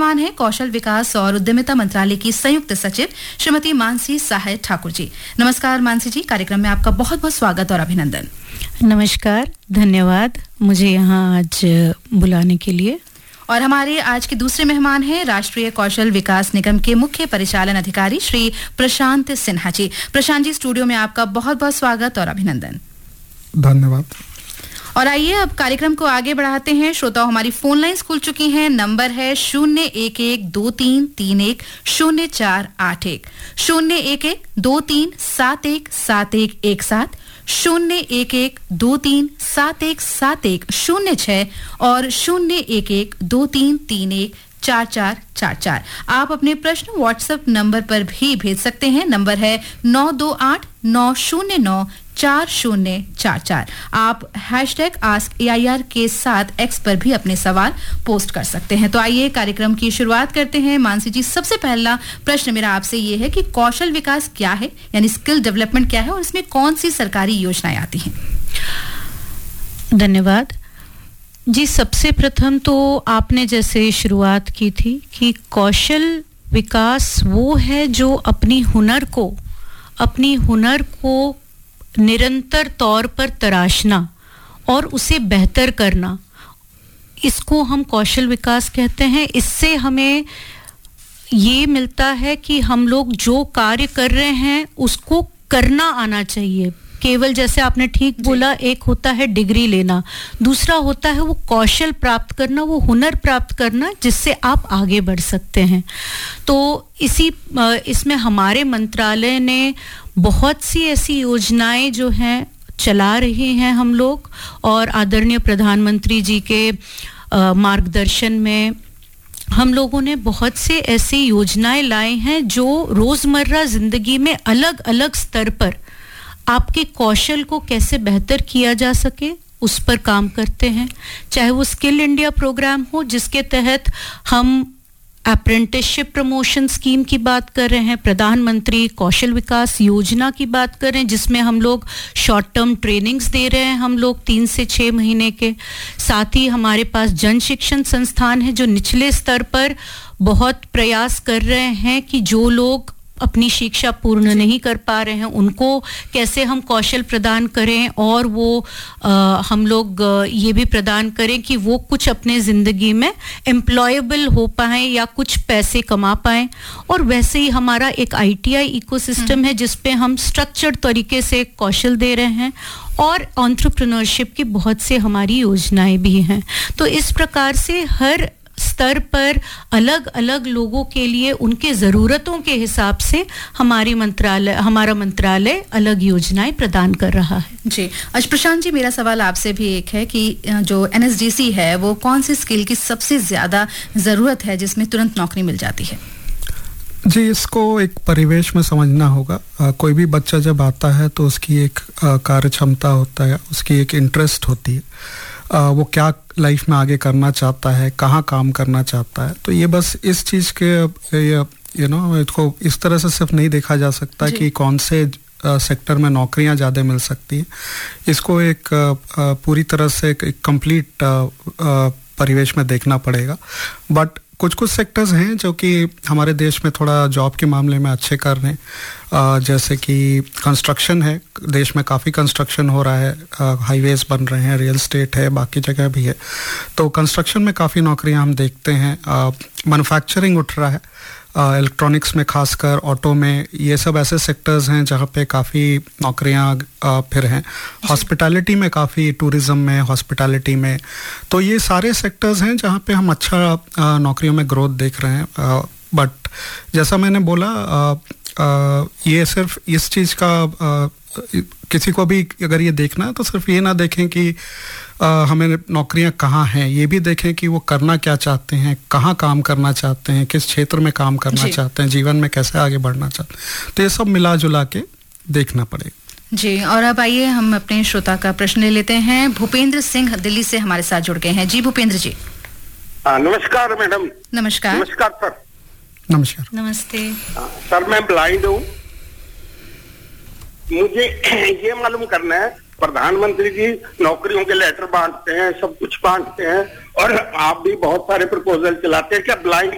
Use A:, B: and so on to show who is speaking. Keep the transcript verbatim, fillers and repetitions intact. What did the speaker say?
A: मेहमान हैं कौशल विकास और उद्यमिता मंत्रालय की संयुक्त सचिव श्रीमती मानसी सहाय ठाकुर जी। नमस्कार मानसी जी, कार्यक्रम में आपका बहुत बहुत स्वागत और अभिनंदन।
B: नमस्कार, धन्यवाद मुझे यहाँ आज बुलाने के लिए।
A: और हमारे आज के दूसरे मेहमान हैं राष्ट्रीय कौशल विकास निगम के मुख्य परिचालन अधिकारी श्री प्रशांत सिन्हा जी। प्रशांत जी, स्टूडियो में आपका बहुत बहुत स्वागत और अभिनंदन।
C: धन्यवाद।
A: और आइए अब कार्यक्रम को आगे बढ़ाते हैं। श्रोताओं, हमारी फोन लाइंस खुल चुकी हैं। नंबर है शून्य एक एक दो तीन तीन एक शून्य चार आठ एक, शून्य एक एक दो तीन सात एक सात एक एक सात, शून्य एक एक दो तीन सात एक सात एक शून्य छह और शून्य एक एक दो तीन तीन एक चार चार चार चार। आप अपने प्रश्न व्हाट्सएप नंबर पर भी भेज सकते हैं। नंबर है नौ दो आठ नौ शून्य नौ चार शून्य चार चार। आप hashtag ask A I R के साथ एक्स पर भी अपने सवाल पोस्ट कर सकते हैं। तो आइए कार्यक्रम की शुरुआत करते हैं। मानसी जी, सबसे पहला प्रश्न मेरा आपसे ये है कि कौशल विकास क्या है, यानी स्किल डेवलपमेंट क्या है और इसमें कौन सी सरकारी योजनाएं आती हैं?
B: धन्यवाद जी। सबसे प्रथम तो आपने जैसे शुरुआत की थी कि कौशल विकास वो है जो अपनी हुनर को अपनी हुनर को निरंतर तौर पर तराशना और उसे बेहतर करना, इसको हम कौशल विकास कहते हैं। इससे हमें ये मिलता है कि हम लोग जो कार्य कर रहे हैं उसको करना आना चाहिए। केवल जैसे आपने ठीक बोला, एक होता है डिग्री लेना, दूसरा होता है वो कौशल प्राप्त करना, वो हुनर प्राप्त करना जिससे आप आगे बढ़ सकते हैं। तो इसी इसमें हमारे मंत्रालय ने बहुत सी ऐसी योजनाएं जो हैं चला रहे हैं हम लोग, और आदरणीय प्रधानमंत्री जी के मार्गदर्शन में हम लोगों ने बहुत से ऐसी योजनाएं लाए हैं जो रोजमर्रा जिंदगी में अलग अलग स्तर पर आपके कौशल को कैसे बेहतर किया जा सके उस पर काम करते हैं। चाहे वो स्किल इंडिया प्रोग्राम हो जिसके तहत हम अप्रेंटिसशिप प्रमोशन स्कीम की बात कर रहे हैं, प्रधानमंत्री कौशल विकास योजना की बात कर रहे हैं जिसमें हम लोग शॉर्ट टर्म ट्रेनिंग्स दे रहे हैं हम लोग तीन से छः महीने के। साथ ही हमारे पास जन शिक्षण संस्थान है जो निचले स्तर पर बहुत प्रयास कर रहे हैं कि जो लोग अपनी शिक्षा पूर्ण नहीं कर पा रहे हैं उनको कैसे हम कौशल प्रदान करें, और वो आ, हम लोग ये भी प्रदान करें कि वो कुछ अपने ज़िंदगी में एम्प्लॉयबल हो पाएं या कुछ पैसे कमा पाएं। और वैसे ही हमारा एक आई टी आई इकोसिस्टम है जिस पे हम स्ट्रक्चर्ड तरीके से कौशल दे रहे हैं, और एंटरप्रेन्योरशिप की बहुत से हमारी योजनाएं भी हैं। तो इस प्रकार से हर स्तर पर अलग अलग लोगों के लिए उनके ज़रूरतों के हिसाब से हमारी मंत्रालय हमारा मंत्रालय अलग योजनाएं प्रदान कर रहा है।
A: जी, आज प्रशांत जी, मेरा सवाल आपसे भी एक है कि जो एन एस डी सी है वो कौन सी स्किल की सबसे ज़्यादा ज़रूरत है जिसमें तुरंत नौकरी मिल जाती है?
C: जी, इसको एक परिवेश में समझना होगा। आ, कोई भी बच्चा जब आता है तो उसकी एक कार्य क्षमता होता है, उसकी एक इंटरेस्ट होती है, आ, वो क्या लाइफ में आगे करना चाहता है, कहाँ काम करना चाहता है। तो ये बस इस चीज़ के यू नो इसको इस तरह से सिर्फ नहीं देखा जा सकता कि कौन से सेक्टर में नौकरियां ज़्यादा मिल सकती हैं। इसको एक आ, पूरी तरह से एक कंप्लीट परिवेश में देखना पड़ेगा। बट कुछ कुछ सेक्टर्स हैं जो कि हमारे देश में थोड़ा जॉब के मामले में अच्छे कर रहे हैं, जैसे कि कंस्ट्रक्शन है। देश में काफ़ी कंस्ट्रक्शन हो रहा है, हाईवेज बन रहे हैं, रियल एस्टेट है, बाकी जगह भी है। तो कंस्ट्रक्शन में काफ़ी नौकरियां हम देखते हैं। मैन्युफैक्चरिंग उठ रहा है, इलेक्ट्रॉनिक्स में खासकर, ऑटो में, ये सब ऐसे सेक्टर्स हैं जहाँ पे काफ़ी नौकरियाँ फिर हैं। हॉस्पिटैलिटी में काफ़ी, टूरिज़्म में, हॉस्पिटैलिटी में, तो ये सारे सेक्टर्स हैं जहाँ पे हम अच्छा नौकरियों में ग्रोथ देख रहे हैं। बट जैसा मैंने बोला, आ, आ, ये सिर्फ इस चीज़ का आ, किसी को भी अगर ये देखना है तो सिर्फ ये ना देखें कि आ, हमें नौकरियां कहाँ हैं, ये भी देखें कि वो करना क्या चाहते हैं, कहाँ काम करना चाहते हैं, किस क्षेत्र में काम करना चाहते हैं, जीवन में कैसे आगे बढ़ना चाहते हैं। तो ये सब मिला जुला के देखना पड़ेगा।
A: जी, और अब आइए हम अपने श्रोता का प्रश्न ले लेते हैं। भूपेंद्र सिंह दिल्ली से हमारे साथ जुड़ गए हैं। जी भूपेंद्र जी।
D: आ, नमस्कार मैडम।
A: नमस्कार।
D: नमस्कार सर।
C: नमस्कार।
A: नमस्ते
D: सर, मैं ब्लाइंड हूँ। मुझे ये मालूम करना है, प्रधानमंत्री जी नौकरियों के लेटर बांटते हैं, सब कुछ बांटते हैं, और आप भी बहुत सारे प्रपोजल चलाते हैं, क्या ब्लाइंड